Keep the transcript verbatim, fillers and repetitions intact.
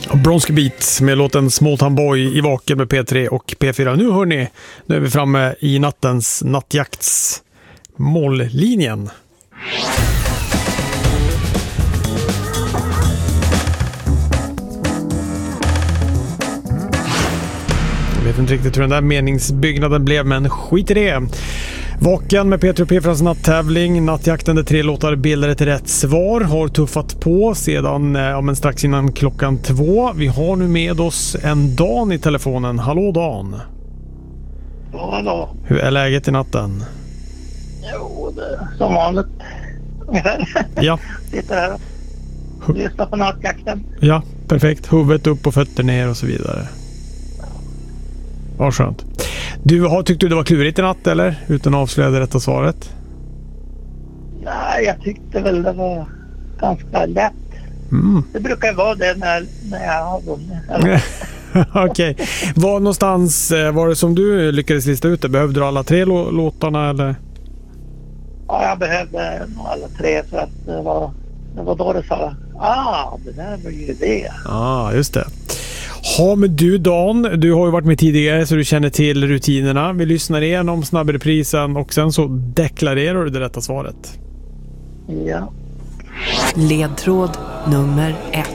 Bronski Beat med låten Small Town Boy i Vaken med P tre och P fyra. Nu hör ni, nu är vi framme i nattens nattjakts mållinjen. Jag vet inte riktigt hur den där meningsbyggnaden blev, men skit i det. Vaken med P tre och P fyras natttävling. Nattjakten där tre låtar bildar ett rätt svar. Har tuffat på sedan ja, men strax innan klockan två. Vi har nu med oss en Dan i telefonen. Hallå Dan. Ja, hallå. Hur är läget i natten? Jo, det är som vanligt. Ja. Sitter här och lyssnar på nattjakten. Ja, perfekt. Huvudet upp och fötter ner och så vidare. Ja, skönt. Du, har tyckt du det var klurigt i natt eller? Utan att avslöja det rätta svaret. Nej, jag tyckte väl det var ganska lätt. Mm. Det brukar vara det när, när jag har vunnit. Okej. Okay. Var någonstans var det som du lyckades lista ut det? Behövde du alla tre lå- låtarna eller? Ja, jag behövde alla tre för att det var, det var då det sa ah, det där var ju det. Ja, ah, just det. Ja, men du Dan, du har ju varit med tidigare så du känner till rutinerna. Vi lyssnar igenom snabbreprisen och sen så deklarerar du det rätta svaret. Ja. Ledtråd nummer ett.